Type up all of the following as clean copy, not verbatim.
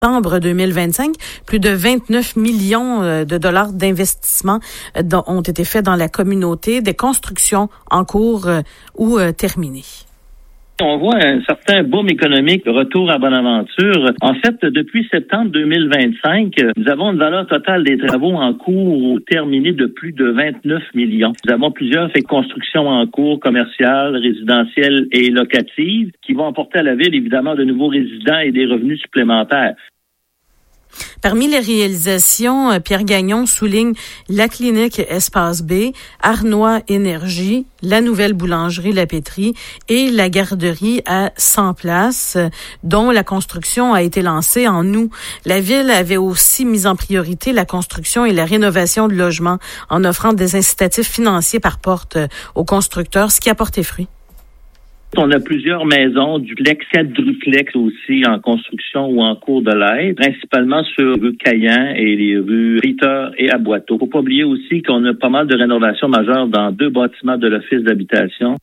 Septembre 2025, plus de 29 millions de dollars d'investissement ont été faits dans la communauté, des constructions en cours ou terminées. On voit un certain boom économique, le retour à Bonaventure. En fait, depuis septembre 2025, nous avons une valeur totale des travaux en cours ou terminés de plus de 29 millions. Nous avons plusieurs constructions en cours, commerciales, résidentielles et locatives, qui vont apporter à la ville, évidemment, de nouveaux résidents et des revenus supplémentaires. Parmi les réalisations, Pierre Gagnon souligne la clinique Espace B, Arnois Énergie, la nouvelle boulangerie La Pétrie et la garderie à 100 places, dont la construction a été lancée en août. La ville avait aussi mis en priorité la construction et la rénovation de logements en offrant des incitatifs financiers par porte aux constructeurs, ce qui a porté fruit. On a plusieurs maisons, duplex, 4 duplex aussi en construction ou en cours de l'aide, principalement sur rue Caillan et les rues Ritter et Aboiteau. Faut pas oublier aussi qu'on a pas mal de rénovations majeures dans 2 bâtiments de l'Office d'habitation.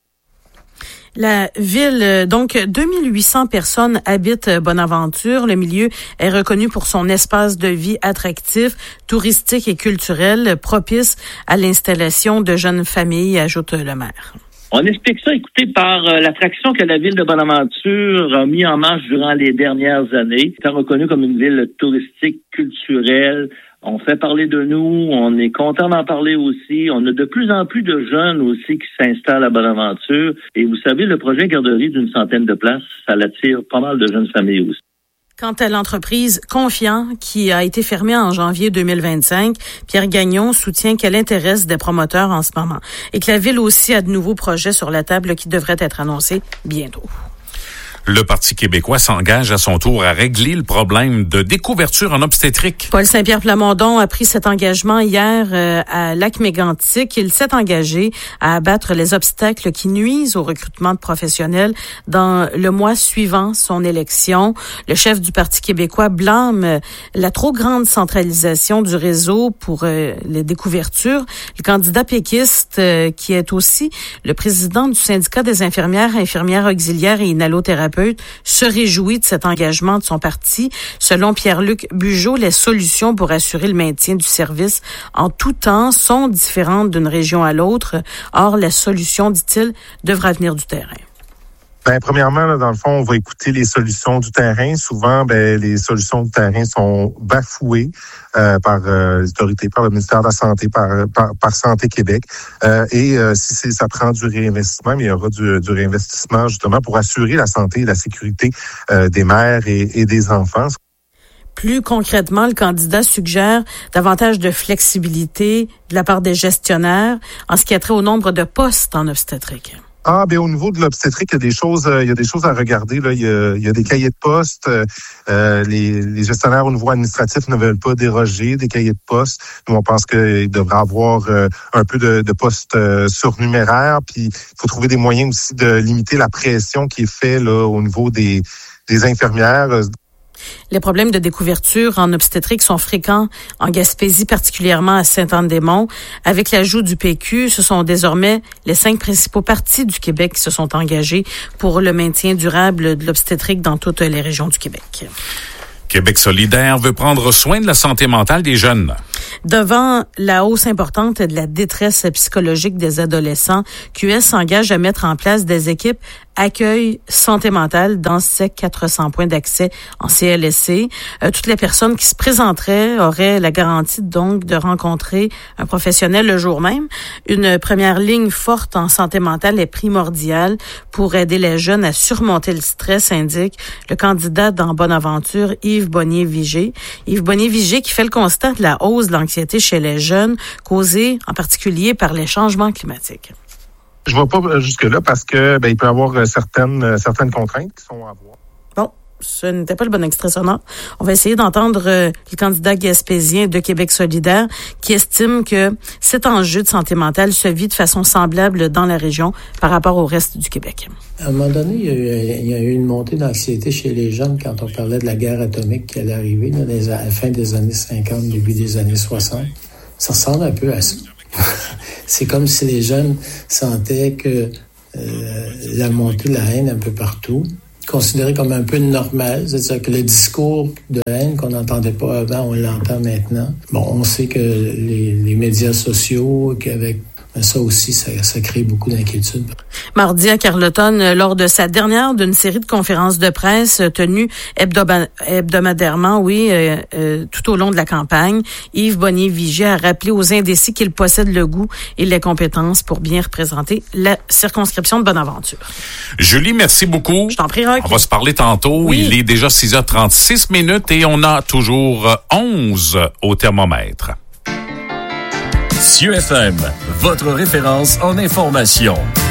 La ville, donc 2800 personnes habitent Bonaventure. Le milieu est reconnu pour son espace de vie attractif, touristique et culturel, propice à l'installation de jeunes familles, ajoute le maire. On explique ça, écoutez, par l'attraction que la ville de Bonaventure a mis en marche durant les dernières années. C'est reconnu comme une ville touristique, culturelle. On fait parler de nous, on est content d'en parler aussi. On a de plus en plus de jeunes aussi qui s'installent à Bonaventure. Et vous savez, le projet garderie d'une 100aine de places, ça l'attire pas mal de jeunes familles aussi. Quant à l'entreprise Confiant, qui a été fermée en janvier 2025, Pierre Gagnon soutient qu'elle intéresse des promoteurs en ce moment et que la ville aussi a de nouveaux projets sur la table qui devraient être annoncés bientôt. Le Parti québécois s'engage à son tour à régler le problème de découverture en obstétrique. Paul Saint-Pierre Plamondon a pris cet engagement hier à Lac-Mégantic. Il s'est engagé à abattre les obstacles qui nuisent au recrutement de professionnels dans le mois suivant son élection. Le chef du Parti québécois blâme la trop grande centralisation du réseau pour les découvertures. Le candidat péquiste, qui est aussi le président du syndicat des infirmières auxiliaires et inhalothérapeutes, se réjouit de cet engagement de son parti. Selon Pierre-Luc Bugeaud, les solutions pour assurer le maintien du service en tout temps sont différentes d'une région à l'autre. Or, la solution, dit-il, devra venir du terrain. Premièrement, là, dans le fond, on va écouter les solutions du terrain. Souvent, les solutions du terrain sont bafouées par les autorités, par le ministère de la Santé, par Santé Québec. Si ça prend du réinvestissement, mais il y aura du réinvestissement justement pour assurer la santé et la sécurité des mères et des enfants. Plus concrètement, le candidat suggère davantage de flexibilité de la part des gestionnaires en ce qui a trait au nombre de postes en obstétrique. Au niveau de l'obstétrique, il y a des choses à regarder. Là, il y a des cahiers de poste. Les gestionnaires au niveau administratif ne veulent pas déroger des cahiers de poste. Nous, on pense qu'il devrait avoir un peu de postes surnuméraires. Puis, il faut trouver des moyens aussi de limiter la pression qui est faite là au niveau des infirmières. Les problèmes de découverture en obstétrique sont fréquents en Gaspésie, particulièrement à Sainte-Anne-des-Monts. Avec l'ajout du PQ, ce sont désormais les 5 principaux partis du Québec qui se sont engagés pour le maintien durable de l'obstétrique dans toutes les régions du Québec. Québec solidaire veut prendre soin de la santé mentale des jeunes. Devant la hausse importante de la détresse psychologique des adolescents, QS s'engage à mettre en place des équipes accueil santé mentale dans ces 400 points d'accès en CLSC. Toutes les personnes qui se présenteraient auraient la garantie donc de rencontrer un professionnel le jour même. Une première ligne forte en santé mentale est primordiale pour aider les jeunes à surmonter le stress, indique le candidat dans Bonaventure, Yves Bonnier-Vigé. Yves Bonnier-Vigé qui fait le constat de la hausse de l'anxiété chez les jeunes, causée en particulier par les changements climatiques. Je ne vais pas jusque-là parce que il peut y avoir certaines contraintes qui sont à voir. Bon, ce n'était pas le bon extrait sonore. On va essayer d'entendre le candidat gaspésien de Québec solidaire qui estime que cet enjeu de santé mentale se vit de façon semblable dans la région par rapport au reste du Québec. À un moment donné, il y a eu une montée d'anxiété chez les jeunes quand on parlait de la guerre atomique qui allait arriver là, à la fin des années 50, début des années 60. Ça ressemble un peu à ça. C'est comme si les jeunes sentaient que la montée de la haine un peu partout, considéré comme un peu normal. C'est-à-dire que le discours de haine qu'on n'entendait pas avant, on l'entend maintenant. Bon, on sait que les médias sociaux, qu'avec ça aussi, ça crée beaucoup d'inquiétudes. Mardi à Carleton, lors de sa dernière d'une série de conférences de presse tenues hebdomadairement, tout au long de la campagne, Yves Bonnier-Vigier a rappelé aux indécis qu'il possède le goût et les compétences pour bien représenter la circonscription de Bonaventure. Julie, merci beaucoup. Je t'en prie, Roch. On va se parler tantôt. Oui. Il est déjà 6h36 et on a toujours 11 au thermomètre. CIEU FM, votre référence en information.